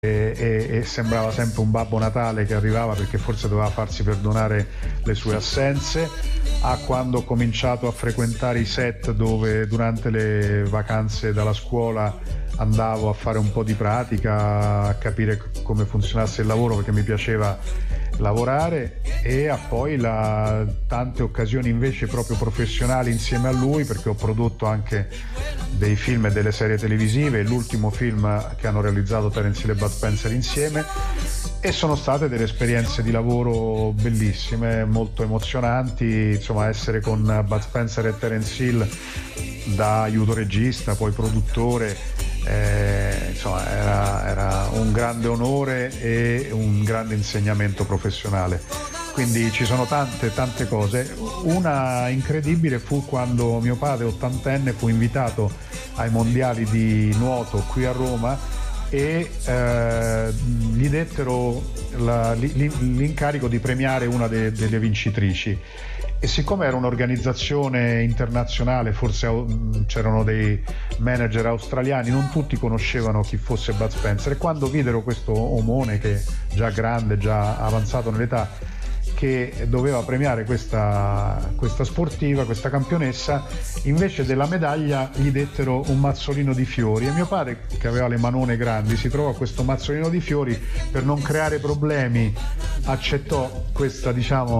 e sembrava sempre un Babbo Natale che arrivava perché forse doveva farsi perdonare le sue assenze, a quando ho cominciato a frequentare i set dove durante le vacanze dalla scuola andavo a fare un po' di pratica, a capire come funzionasse il lavoro perché mi piaceva lavorare, e a poi tante occasioni invece proprio professionali insieme a lui, perché ho prodotto anche dei film e delle serie televisive, l'ultimo film che hanno realizzato Terence Hill e Bud Spencer insieme, e sono state delle esperienze di lavoro bellissime, molto emozionanti. Insomma, essere con Bud Spencer e Terence Hill da aiuto regista, poi produttore, insomma era un grande onore e un grande insegnamento professionale. Quindi ci sono tante cose. Una incredibile fu quando mio padre, ottantenne, fu invitato ai mondiali di nuoto qui a Roma e gli dettero l'incarico di premiare una delle vincitrici. E siccome era un'organizzazione internazionale, forse c'erano dei manager australiani, non tutti conoscevano chi fosse Bud Spencer, e quando videro questo omone, che già grande, già avanzato nell'età, che doveva premiare questa sportiva, questa campionessa, invece della medaglia gli dettero un mazzolino di fiori, e mio padre, che aveva le manone grandi, si trovò questo mazzolino di fiori. Per non creare problemi accettò questa,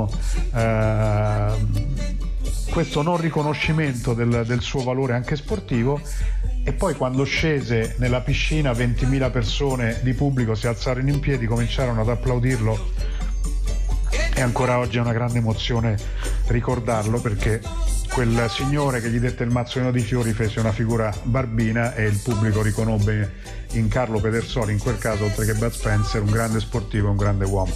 questo non riconoscimento del suo valore anche sportivo, e poi quando scese nella piscina 20.000 persone di pubblico si alzarono in piedi, cominciarono ad applaudirlo, e ancora oggi è una grande emozione ricordarlo, perché quel signore che gli dette il mazzolino di fiori fece una figura barbina e il pubblico riconobbe in Carlo Pedersoli, in quel caso, oltre che Bud Spencer, un grande sportivo e un grande uomo.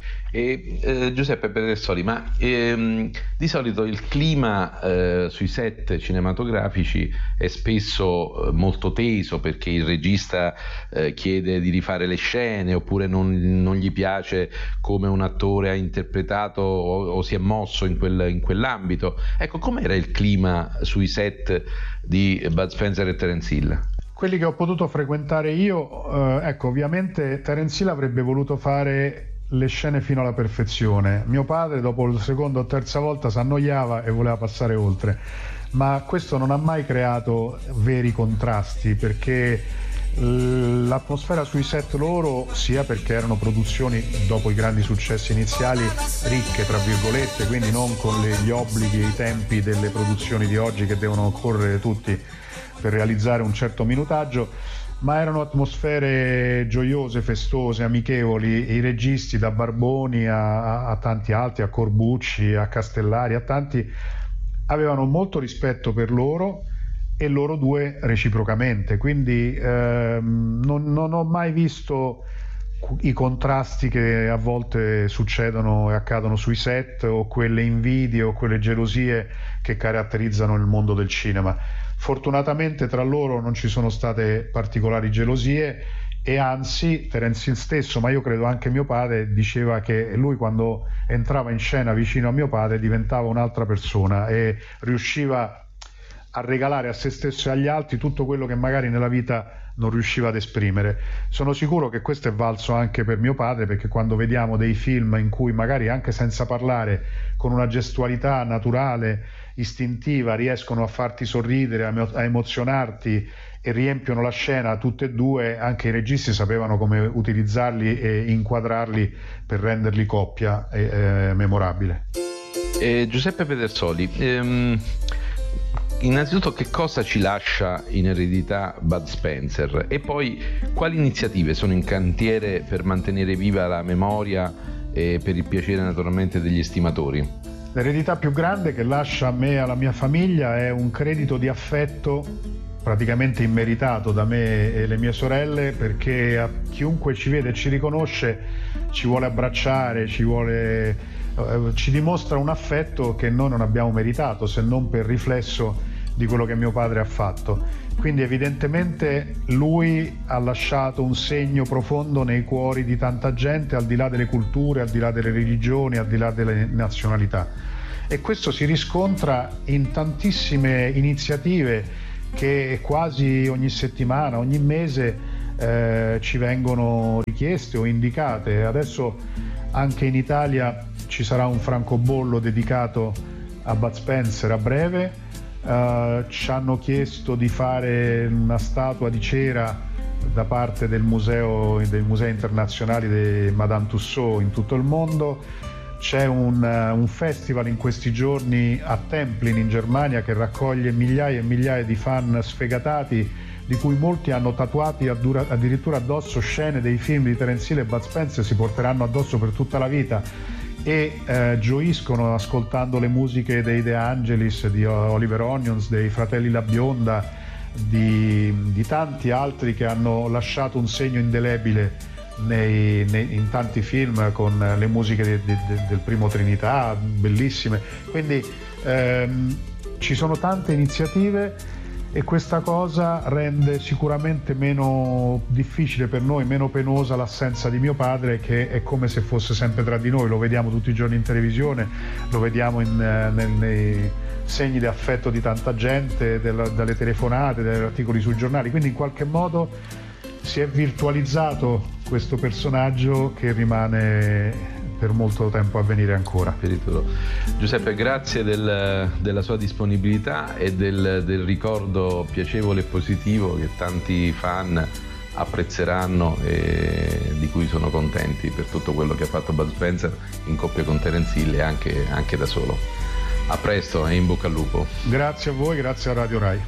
E Giuseppe Pedersoli, ma di solito il clima sui set cinematografici è spesso molto teso, perché il regista chiede di rifare le scene, oppure non gli piace come un attore ha interpretato o si è mosso in quell'ambito. Ecco, com'era il clima sui set di Bud Spencer e Terence Hill? Quelli che ho potuto frequentare io, ecco, ovviamente Terence Hill avrebbe voluto fare le scene fino alla perfezione. Mio padre, dopo la seconda o terza volta, si annoiava e voleva passare oltre, ma questo non ha mai creato veri contrasti, perché l'atmosfera sui set loro, sia perché erano produzioni dopo i grandi successi iniziali ricche, tra virgolette, quindi non con gli obblighi e i tempi delle produzioni di oggi che devono correre tutti per realizzare un certo minutaggio, ma erano atmosfere gioiose, festose, amichevoli. I registi, da Barboni a tanti altri, a Corbucci, a Castellari, a tanti, avevano molto rispetto per loro, e loro due reciprocamente. Quindi non ho mai visto i contrasti che a volte succedono e accadono sui set, o quelle invidie o quelle gelosie che caratterizzano il mondo del cinema. Fortunatamente tra loro non ci sono state particolari gelosie, e anzi Terence Hill stesso, ma io credo anche mio padre, diceva che lui, quando entrava in scena vicino a mio padre, diventava un'altra persona e riusciva a regalare a se stesso e agli altri tutto quello che magari nella vita non riusciva ad esprimere. Sono sicuro che questo è valso anche per mio padre, perché quando vediamo dei film in cui magari, anche senza parlare, con una gestualità naturale, istintiva, riescono a farti sorridere, a emozionarti e riempiono la scena, tutte e due, anche i registi sapevano come utilizzarli e inquadrarli per renderli coppia memorabile. Giuseppe Pedersoli, innanzitutto, che cosa ci lascia in eredità Bud Spencer, e poi quali iniziative sono in cantiere per mantenere viva la memoria e per il piacere naturalmente degli estimatori? L'eredità più grande che lascia a me e alla mia famiglia è un credito di affetto praticamente immeritato da me e le mie sorelle, perché a chiunque ci vede e ci riconosce ci vuole abbracciare, ci dimostra un affetto che noi non abbiamo meritato, se non per riflesso di quello che mio padre ha fatto. Quindi evidentemente lui ha lasciato un segno profondo nei cuori di tanta gente, al di là delle culture, al di là delle religioni, al di là delle nazionalità, e questo si riscontra in tantissime iniziative che quasi ogni settimana, ogni mese ci vengono richieste o indicate. Adesso anche in Italia ci sarà un francobollo dedicato a Bud Spencer a breve. Ci hanno chiesto di fare una statua di cera da parte dei musei internazionali di Madame Tussauds in tutto il mondo. C'è un festival in questi giorni a Templin in Germania che raccoglie migliaia e migliaia di fan sfegatati, di cui molti hanno tatuati addirittura addosso scene dei film di Terence Hill e Bud Spencer, si porteranno addosso per tutta la vita e gioiscono ascoltando le musiche dei De Angelis, di Oliver Onions, dei Fratelli La Bionda, di tanti altri che hanno lasciato un segno indelebile in tanti film con le musiche del primo Trinità, bellissime. Quindi ci sono tante iniziative e questa cosa rende sicuramente meno difficile per noi, meno penosa l'assenza di mio padre, che è come se fosse sempre tra di noi. Lo vediamo tutti i giorni in televisione, lo vediamo nei segni di affetto di tanta gente, dalle telefonate, dagli articoli sui giornali, quindi in qualche modo si è virtualizzato questo personaggio che rimane per molto tempo a venire ancora. Giuseppe, grazie della sua disponibilità e del ricordo piacevole e positivo che tanti fan apprezzeranno e di cui sono contenti per tutto quello che ha fatto Bud Spencer in coppia con Terence Hill e anche da solo. A presto e in bocca al lupo. Grazie a voi, grazie a Radio Rai.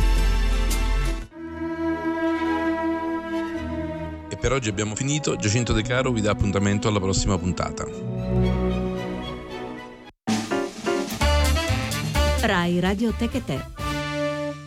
E per oggi abbiamo finito. Giacinto De Caro vi dà appuntamento alla prossima puntata. Rai Radio Tech e Te.